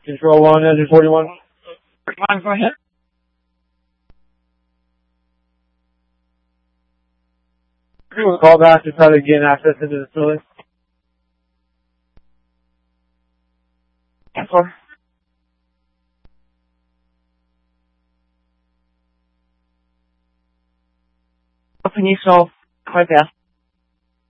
Control 1, engine 41. Go ahead. We'll call back to try to gain access into the facility. Open you so quite fast.